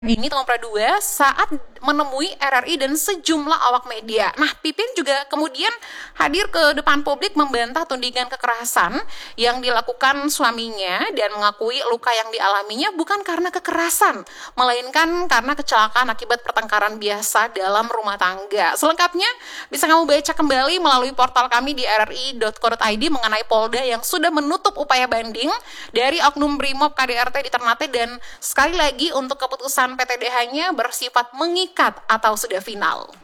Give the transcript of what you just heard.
ini tahun Pradua saat menemui RRI dan sejumlah awak media. Nah, Pipin juga kemudian hadir ke depan publik membantah tudingan kekerasan yang dilakukan suaminya dan mengakui luka yang dialaminya bukan karena kekerasan, melainkan karena kecelakaan akibat pertengkaran biasa dalam rumah tangga. Selengkapnya bisa kamu baca kembali melalui portal kami di rri.co.id mengenai Polda yang sudah menutup upaya banding dari Oknum Brimob KDRT di Ternate, dan sekali lagi untuk keputusan PTDH-nya bersifat mengikat atau sudah final.